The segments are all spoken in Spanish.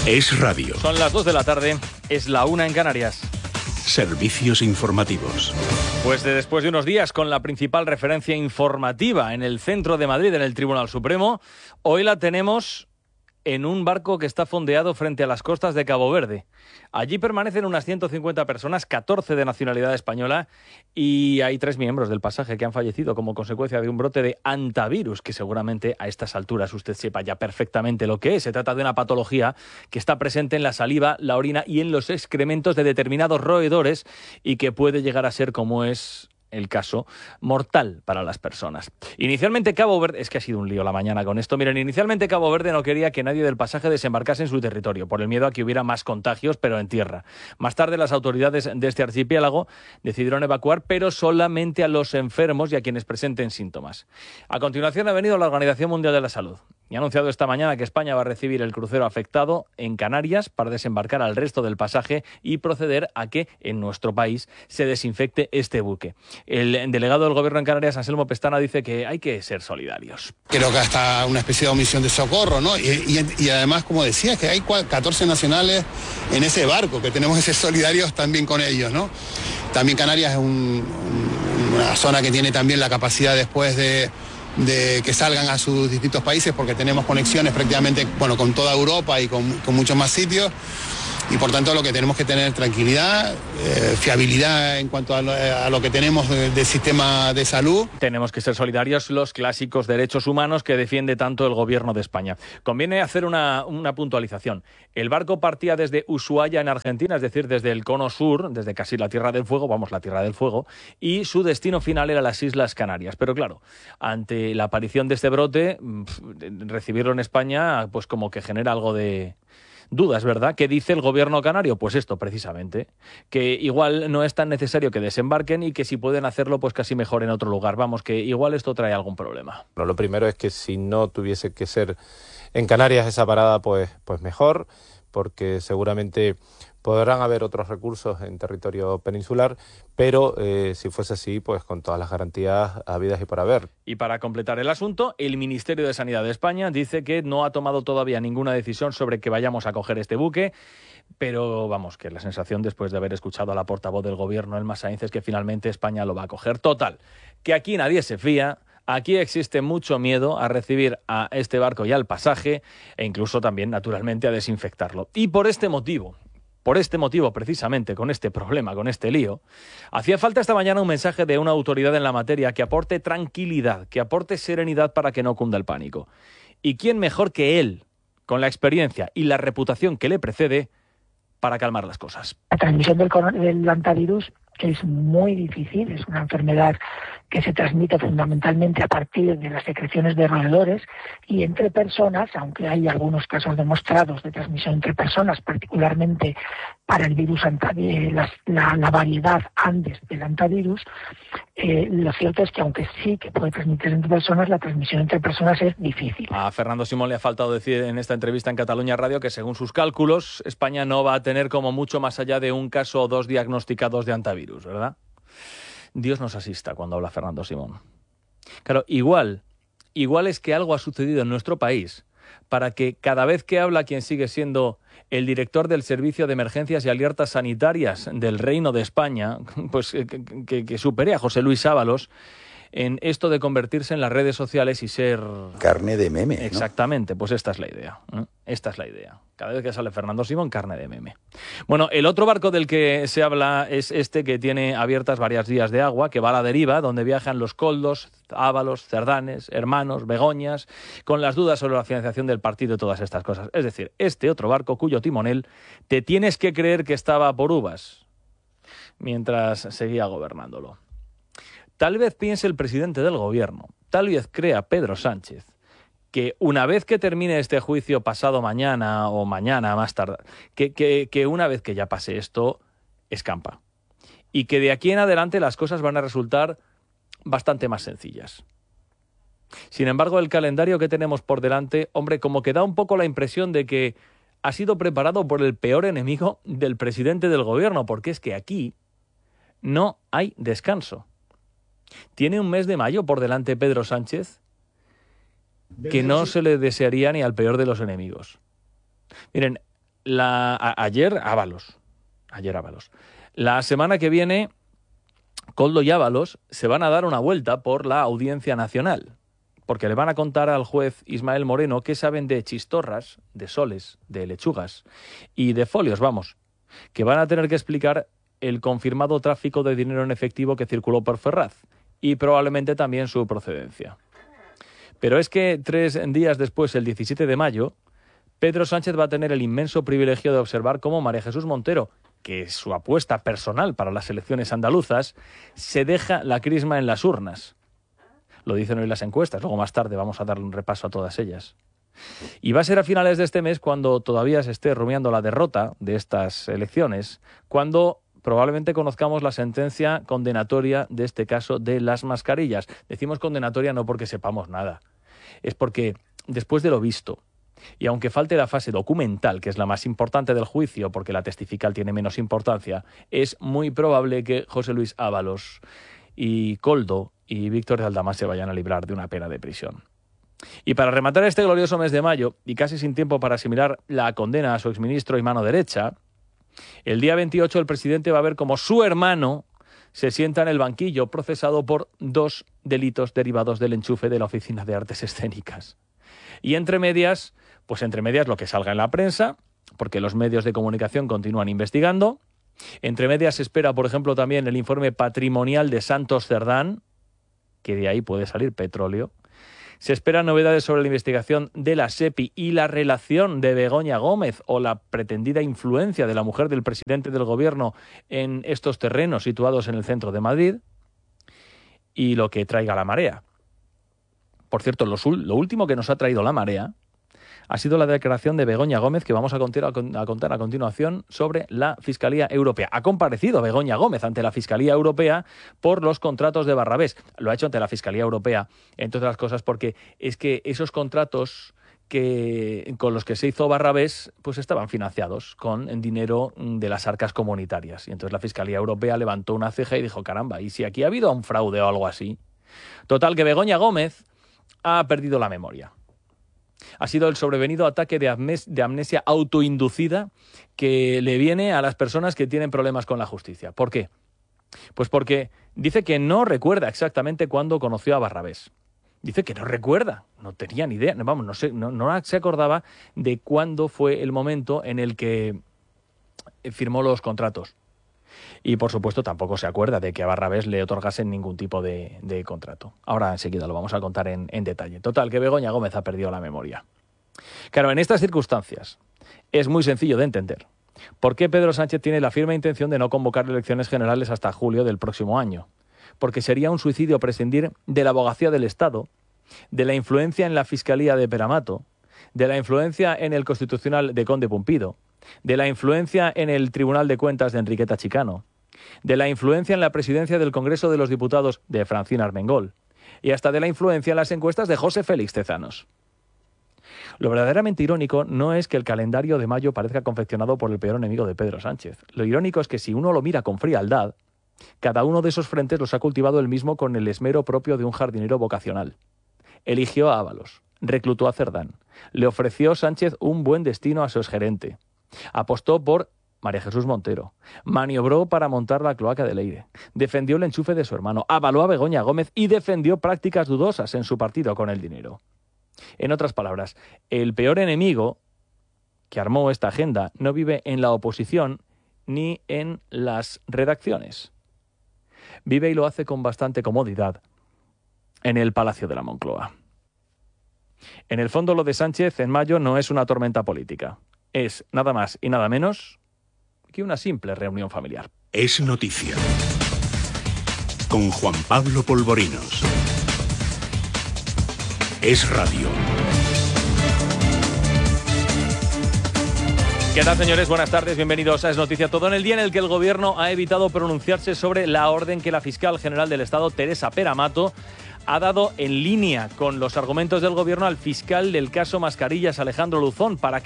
Es radio. Son las 2 de la tarde, es la 1 en Canarias. Servicios informativos. Pues después de unos días con la principal referencia informativa en el centro de Madrid, en el Tribunal Supremo, hoy la tenemos en un barco que está fondeado frente a las costas de Cabo Verde. Allí permanecen unas 150 personas, 14 de nacionalidad española, y hay 3 miembros del pasaje que han fallecido como consecuencia de un brote de hantavirus, que seguramente a estas alturas usted sepa ya perfectamente lo que es. Se trata de una patología que está presente en la saliva, la orina y en los excrementos de determinados roedores y que puede llegar a ser, como es el caso, mortal para las personas. Inicialmente Cabo Verde, es que ha sido un lío la mañana con esto, miren, inicialmente Cabo Verde no quería que nadie del pasaje desembarcase en su territorio, por el miedo a que hubiera más contagios, pero en tierra. Más tarde las autoridades de este archipiélago decidieron evacuar, pero solamente a los enfermos y a quienes presenten síntomas. A continuación ha venido la Organización Mundial de la Salud y ha anunciado esta mañana que España va a recibir el crucero afectado en Canarias para desembarcar al resto del pasaje y proceder a que en nuestro país se desinfecte este buque. El delegado del Gobierno en Canarias, Anselmo Pestana, dice que hay que ser solidarios. Creo que hasta una especie de omisión de socorro, ¿no? Y además, como decía, que hay 14 nacionales en ese barco, que tenemos que ser solidarios también con ellos, ¿no? También Canarias es una zona que tiene también la capacidad después de que salgan a sus distintos países, porque tenemos conexiones prácticamente, bueno, con toda Europa y con muchos más sitios. Y por tanto lo que tenemos que tener tranquilidad, fiabilidad en cuanto a lo que tenemos del sistema de salud. Tenemos que ser solidarios, los clásicos derechos humanos que defiende tanto el Gobierno de España. Conviene hacer una puntualización. El barco partía desde Ushuaia en Argentina, es decir, desde el cono sur, desde casi la Tierra del Fuego, la Tierra del Fuego, y su destino final era las Islas Canarias. Pero claro, ante la aparición de este brote, recibirlo en España pues como que genera algo de dudas, ¿verdad? ¿Qué dice el Gobierno canario? Pues esto, precisamente, que igual no es tan necesario que desembarquen y que si pueden hacerlo, pues casi mejor en otro lugar. Vamos, que igual esto trae algún problema. Bueno, lo primero es que si no tuviese que ser en Canarias esa parada, pues mejor, porque seguramente podrán haber otros recursos en territorio peninsular, pero si fuese así, pues con todas las garantías habidas y por haber. Y para completar el asunto, el Ministerio de Sanidad de España dice que no ha tomado todavía ninguna decisión sobre que vayamos a coger este buque, pero vamos, que la sensación después de haber escuchado a la portavoz del Gobierno, Elma Sainz, es que finalmente España lo va a coger. Total, que aquí nadie se fía. Aquí existe mucho miedo a recibir a este barco y al pasaje e incluso también, naturalmente, a desinfectarlo. Y por este motivo, precisamente, con este problema, con este lío, hacía falta esta mañana un mensaje de una autoridad en la materia que aporte tranquilidad, que aporte serenidad para que no cunda el pánico. ¿Y quién mejor que él, con la experiencia y la reputación que le precede, para calmar las cosas? La transmisión del hantavirus es muy difícil, es una enfermedad que se transmite fundamentalmente a partir de las secreciones de roedores y entre personas, aunque hay algunos casos demostrados de transmisión entre personas, particularmente para el virus la variedad Andes del hantavirus, lo cierto es que aunque sí que puede transmitirse entre personas, la transmisión entre personas es difícil. A Fernando Simón le ha faltado decir en esta entrevista en Cataluña Radio que según sus cálculos, España no va a tener como mucho más allá de un caso o 2 diagnosticados de hantavirus, ¿verdad? Dios nos asista cuando habla Fernando Simón. Claro, igual es que algo ha sucedido en nuestro país para que cada vez que habla quien sigue siendo el director del Servicio de Emergencias y Alertas Sanitarias del Reino de España, pues que supere a José Luis Ábalos en esto de convertirse en las redes sociales y ser carne de meme, ¿no? Exactamente, pues esta es la idea, ¿no? Esta es la idea. Cada vez que sale Fernando Simón, carne de meme. Bueno, el otro barco del que se habla es este que tiene abiertas varias vías de agua, que va a la deriva, donde viajan los Koldos, Ábalos, Cerdanes, Hermanos, Begoñas, con las dudas sobre la financiación del partido y todas estas cosas. Es decir, este otro barco cuyo timonel te tienes que creer que estaba por uvas mientras seguía gobernándolo. Tal vez piense el presidente del Gobierno, tal vez crea Pedro Sánchez, que una vez que termine este juicio pasado mañana o mañana más tarde, que una vez que ya pase esto, escampa. Y que de aquí en adelante las cosas van a resultar bastante más sencillas. Sin embargo, el calendario que tenemos por delante, hombre, como que da un poco la impresión de que ha sido preparado por el peor enemigo del presidente del Gobierno, porque es que aquí no hay descanso. Tiene un mes de mayo por delante Pedro Sánchez que no se le desearía ni al peor de los enemigos. Miren, Ayer Ábalos. La semana que viene, Koldo y Ábalos se van a dar una vuelta por la Audiencia Nacional, porque le van a contar al juez Ismael Moreno qué saben de chistorras, de soles, de lechugas y de folios, que van a tener que explicar el confirmado tráfico de dinero en efectivo que circuló por Ferraz y probablemente también su procedencia. Pero es que 3 días después, el 17 de mayo, Pedro Sánchez va a tener el inmenso privilegio de observar cómo María Jesús Montero, que es su apuesta personal para las elecciones andaluzas, se deja la crisma en las urnas. Lo dicen hoy las encuestas, luego más tarde vamos a darle un repaso a todas ellas. Y va a ser a finales de este mes, cuando todavía se esté rumiando la derrota de estas elecciones, cuando probablemente conozcamos la sentencia condenatoria de este caso de las mascarillas. Decimos condenatoria no porque sepamos nada, es porque después de lo visto, y aunque falte la fase documental, que es la más importante del juicio, porque la testifical tiene menos importancia, es muy probable que José Luis Ábalos y Koldo y Víctor de Aldama se vayan a librar de una pena de prisión. Y para rematar este glorioso mes de mayo, y casi sin tiempo para asimilar la condena a su exministro y mano derecha, el día 28 el presidente va a ver cómo su hermano se sienta en el banquillo procesado por 2 delitos derivados del enchufe de la Oficina de Artes Escénicas. Y entre medias lo que salga en la prensa, porque los medios de comunicación continúan investigando. Entre medias se espera, por ejemplo, también el informe patrimonial de Santos Cerdán, que de ahí puede salir petróleo. Se esperan novedades sobre la investigación de la SEPI y la relación de Begoña Gómez o la pretendida influencia de la mujer del presidente del gobierno en estos terrenos situados en el centro de Madrid, y lo que traiga la marea. Por cierto, lo último que nos ha traído la marea ha sido la declaración de Begoña Gómez, que vamos a contar a continuación, sobre la Fiscalía Europea. Ha comparecido Begoña Gómez ante la Fiscalía Europea por los contratos de Barrabés. Lo ha hecho ante la Fiscalía Europea, entre otras cosas, porque es que esos contratos con los que se hizo Barrabés pues estaban financiados con dinero de las arcas comunitarias. Y entonces la Fiscalía Europea levantó una ceja y dijo, caramba, ¿y si aquí ha habido un fraude o algo así? Total, que Begoña Gómez ha perdido la memoria. Ha sido el sobrevenido ataque de amnesia autoinducida que le viene a las personas que tienen problemas con la justicia. ¿Por qué? Pues porque dice que no recuerda exactamente cuándo conoció a Barrabés. Dice que no recuerda, no tenía ni idea, no se acordaba de cuándo fue el momento en el que firmó los contratos. Y, por supuesto, tampoco se acuerda de que a Barrabés le otorgasen ningún tipo de contrato. Ahora, enseguida, lo vamos a contar en detalle. Total, que Begoña Gómez ha perdido la memoria. Claro, en estas circunstancias es muy sencillo de entender por qué Pedro Sánchez tiene la firme intención de no convocar elecciones generales hasta julio del próximo año. Porque sería un suicidio prescindir de la abogacía del Estado, de la influencia en la Fiscalía de Peramato, de la influencia en el Constitucional de Conde Pumpido, de la influencia en el Tribunal de Cuentas de Enriqueta Chicano, de la influencia en la presidencia del Congreso de los Diputados de Francina Armengol y hasta de la influencia en las encuestas de José Félix Tezanos. Lo verdaderamente irónico no es que el calendario de mayo parezca confeccionado por el peor enemigo de Pedro Sánchez. Lo irónico es que si uno lo mira con frialdad, cada uno de esos frentes los ha cultivado él mismo con el esmero propio de un jardinero vocacional. Eligió a Ábalos, reclutó a Cerdán, le ofreció Sánchez un buen destino a su exgerente, apostó por María Jesús Montero, maniobró para montar la cloaca de Leire, defendió el enchufe de su hermano, avaló a Begoña Gómez y defendió prácticas dudosas en su partido con el dinero. En otras palabras, el peor enemigo que armó esta agenda no vive en la oposición ni en las redacciones. Vive y lo hace con bastante comodidad en el Palacio de la Moncloa. En el fondo, lo de Sánchez en mayo no es una tormenta política. Es nada más y nada menos que una simple reunión familiar. Es noticia. Con Juan Pablo Polvorinos. Es radio. ¿Qué tal, señores? Buenas tardes, bienvenidos a Es Noticia. Todo en el día en el que el Gobierno ha evitado pronunciarse sobre la orden que la fiscal general del Estado, Teresa Peramato, ha dado en línea con los argumentos del Gobierno al fiscal del caso Mascarillas, Alejandro Luzón. ¿Para qué?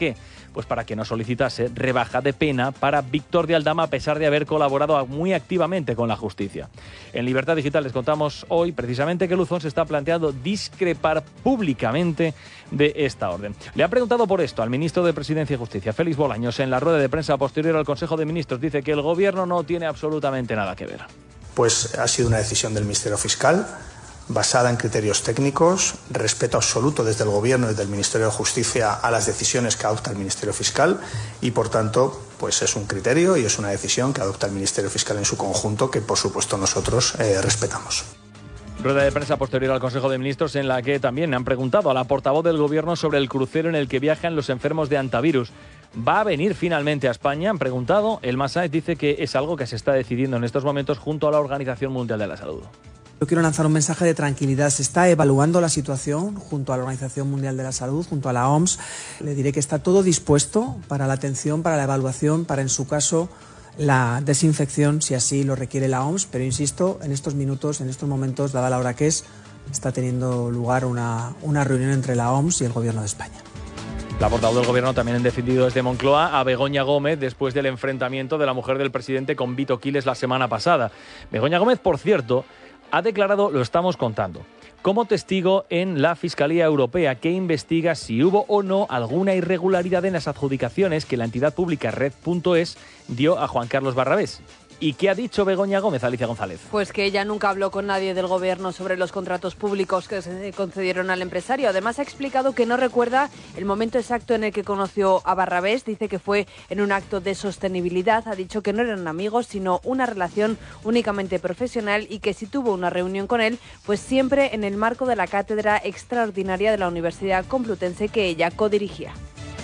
pues para que no solicitase rebaja de pena para Víctor de Aldama, a pesar de haber colaborado muy activamente con la justicia. En Libertad Digital les contamos hoy precisamente que Luzón se está planteando discrepar públicamente de esta orden. Le ha preguntado por esto al ministro de Presidencia y Justicia, Félix Bolaños, en la rueda de prensa posterior al Consejo de Ministros. Dice que el Gobierno no tiene absolutamente nada que ver. Pues ha sido una decisión del Ministerio Fiscal, basada en criterios técnicos, respeto absoluto desde el Gobierno y desde el Ministerio de Justicia a las decisiones que adopta el Ministerio Fiscal y, por tanto, pues es un criterio y es una decisión que adopta el Ministerio Fiscal en su conjunto que, por supuesto, nosotros respetamos. Rueda de prensa posterior al Consejo de Ministros en la que también han preguntado a la portavoz del Gobierno sobre el crucero en el que viajan los enfermos de antivirus. ¿Va a venir finalmente a España? Han preguntado. El Masáez dice que es algo que se está decidiendo en estos momentos junto a la Organización Mundial de la Salud. Yo quiero lanzar un mensaje de tranquilidad. Se está evaluando la situación junto a la Organización Mundial de la Salud, junto a la OMS. Le diré que está todo dispuesto para la atención, para la evaluación, para, en su caso, la desinfección, si así lo requiere la OMS. Pero insisto, en estos minutos, en estos momentos, dada la hora que es, está teniendo lugar una reunión entre la OMS y el Gobierno de España. La portavoz del Gobierno también ha defendido desde Moncloa a Begoña Gómez después del enfrentamiento de la mujer del presidente con Vito Quiles la semana pasada. Begoña Gómez, por cierto, ha declarado, lo estamos contando, como testigo en la Fiscalía Europea, que investiga si hubo o no alguna irregularidad en las adjudicaciones que la entidad pública Red.es dio a Juan Carlos Barrabés. ¿Y qué ha dicho Begoña Gómez, Alicia González? Pues que ella nunca habló con nadie del Gobierno sobre los contratos públicos que se concedieron al empresario. Además, ha explicado que no recuerda el momento exacto en el que conoció a Barrabés. Dice que fue en un acto de sostenibilidad. Ha dicho que no eran amigos, sino una relación únicamente profesional y que si tuvo una reunión con él, pues siempre en el marco de la cátedra extraordinaria de la Universidad Complutense que ella codirigía.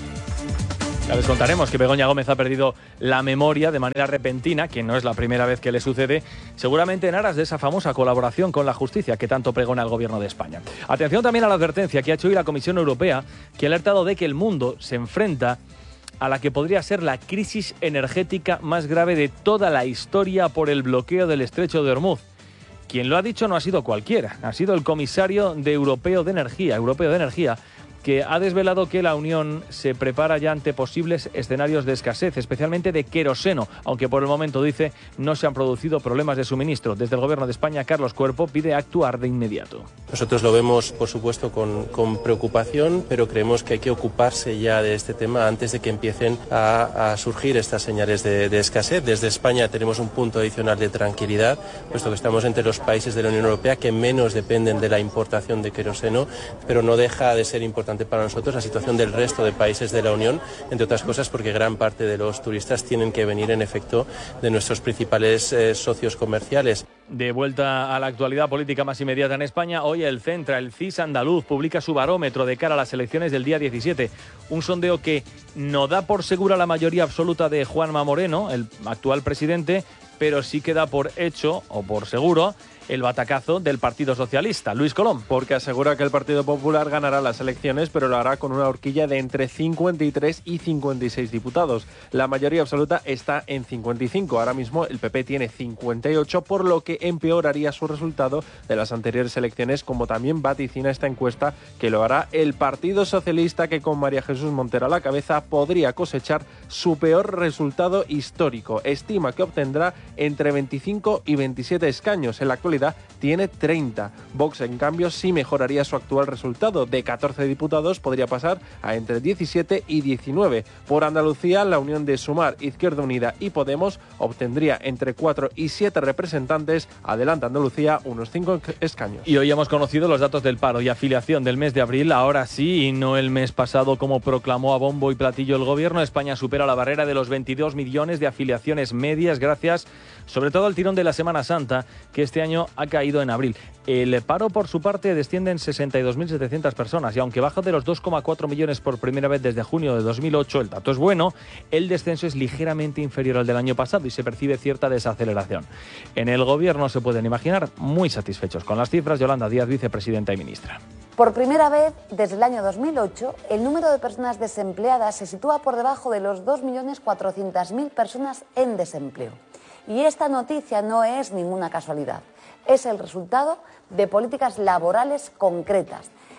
Ya les contaremos que Begoña Gómez ha perdido la memoria de manera repentina, que no es la primera vez que le sucede, seguramente en aras de esa famosa colaboración con la justicia que tanto pregona el Gobierno de España. Atención también a la advertencia que ha hecho hoy la Comisión Europea, que ha alertado de que el mundo se enfrenta a la que podría ser la crisis energética más grave de toda la historia por el bloqueo del Estrecho de Hormuz. Quien lo ha dicho no ha sido cualquiera, ha sido el comisario europeo de Energía, que ha desvelado que la Unión se prepara ya ante posibles escenarios de escasez, especialmente de queroseno, aunque por el momento, dice, no se han producido problemas de suministro. Desde el Gobierno de España, Carlos Cuerpo pide actuar de inmediato. Nosotros lo vemos, por supuesto, con preocupación, pero creemos que hay que ocuparse ya de este tema antes de que empiecen a surgir estas señales de escasez. Desde España tenemos un punto adicional de tranquilidad, puesto que estamos entre los países de la Unión Europea que menos dependen de la importación de queroseno, pero no deja de ser importante para nosotros la situación del resto de países de la Unión, entre otras cosas porque gran parte de los turistas tienen que venir en efecto de nuestros principales socios comerciales. De vuelta a la actualidad política más inmediata en España, hoy el Centra, el CIS andaluz, publica su barómetro de cara a las elecciones del día 17. Un sondeo que no da por segura la mayoría absoluta de Juanma Moreno, el actual presidente, pero sí que da por hecho, o por seguro, el batacazo del Partido Socialista. Luis Colom. Porque asegura que el Partido Popular ganará las elecciones, pero lo hará con una horquilla de entre 53 y 56 diputados. La mayoría absoluta está en 55. Ahora mismo el PP tiene 58, por lo que empeoraría su resultado de las anteriores elecciones, como también vaticina esta encuesta que lo hará el Partido Socialista, que con María Jesús Montero a la cabeza podría cosechar su peor resultado histórico. Estima que obtendrá entre 25 y 27 escaños. En la actualidad tiene 30. Vox, en cambio, sí mejoraría su actual resultado. De 14 diputados podría pasar a entre 17 y 19. Por Andalucía, la unión de Sumar, Izquierda Unida y Podemos obtendría entre 4 y 7 representantes. Adelanta Andalucía unos 5 escaños. Y hoy hemos conocido los datos del paro y afiliación del mes de abril, ahora sí, y no el mes pasado como proclamó a bombo y platillo el Gobierno. España supera la barrera de los 22 millones de afiliaciones medias, gracias sobre todo al tirón de la Semana Santa, que este año ha caído en abril. El paro, por su parte, desciende en 62.700 personas y aunque baja de los 2,4 millones por primera vez desde junio de 2008, el dato es bueno, el descenso es ligeramente inferior al del año pasado y se percibe cierta desaceleración. En el Gobierno se pueden imaginar muy satisfechos con las cifras. Yolanda Díaz, vicepresidenta y ministra. Por primera vez desde el año 2008, el número de personas desempleadas se sitúa por debajo de los 2.400.000 personas en desempleo. Y esta noticia no es ninguna casualidad. Es el resultado de políticas laborales concretas.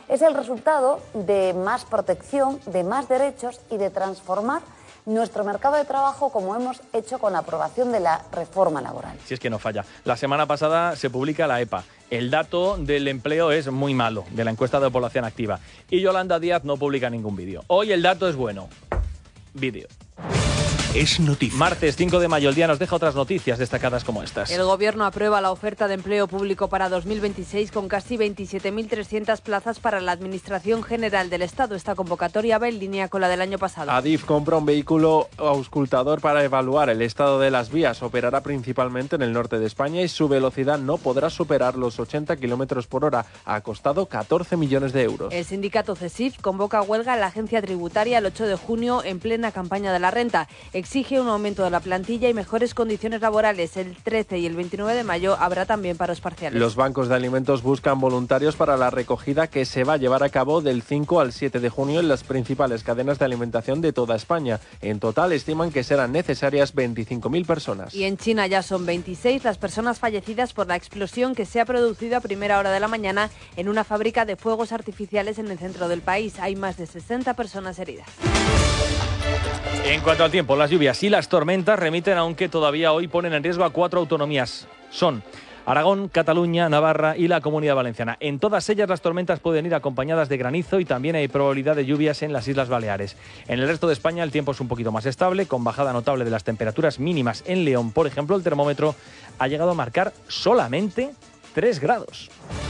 Es el resultado de más protección, de más derechos y de transformar nuestro mercado de trabajo como hemos hecho con la aprobación de la reforma laboral. Si es que no falla. La semana pasada se publica la EPA. El dato del empleo es muy malo, de la encuesta de población activa. Y Yolanda Díaz no publica ningún vídeo. Hoy el dato es bueno. Vídeo. Es noticia. Martes 5 de mayo, el día nos deja otras noticias destacadas como estas. El Gobierno aprueba la oferta de empleo público para 2026 con casi 27.300 plazas para la Administración General del Estado. Esta convocatoria va en línea con la del año pasado. Adif compra un vehículo auscultador para evaluar el estado de las vías. Operará principalmente en el norte de España y su velocidad no podrá superar los 80 km por hora. Ha costado 14 millones de euros. El sindicato CESIF convoca huelga en la agencia tributaria el 8 de junio en plena campaña de la renta. Exige un aumento de la plantilla y mejores condiciones laborales. El 13 y el 29 de mayo habrá también paros parciales. Los bancos de alimentos buscan voluntarios para la recogida que se va a llevar a cabo del 5 al 7 de junio en las principales cadenas de alimentación de toda España. En total estiman que serán necesarias 25.000 personas. Y en China ya son 26 las personas fallecidas por la explosión que se ha producido a primera hora de la mañana en una fábrica de fuegos artificiales en el centro del país. Hay más de 60 personas heridas. En cuanto al tiempo, las lluvias y las tormentas remiten, aunque todavía hoy ponen en riesgo a 4 autonomías. Son Aragón, Cataluña, Navarra y la Comunidad Valenciana. En todas ellas las tormentas pueden ir acompañadas de granizo y también hay probabilidad de lluvias en las Islas Baleares. En el resto de España el tiempo es un poquito más estable, con bajada notable de las temperaturas mínimas. En León, por ejemplo, el termómetro ha llegado a marcar solamente 3 grados.